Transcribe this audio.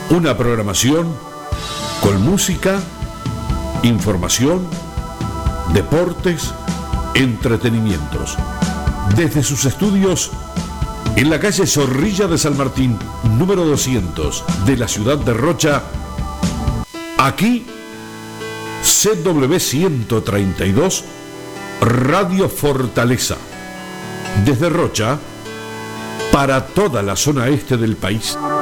Una programación con música, información, deportes, entretenimientos. Desde sus estudios en la calle Zorrilla de San Martín, número 200 de la ciudad de Rocha, aquí CW 132, Radio Fortaleza. Desde Rocha, para toda la zona este del país.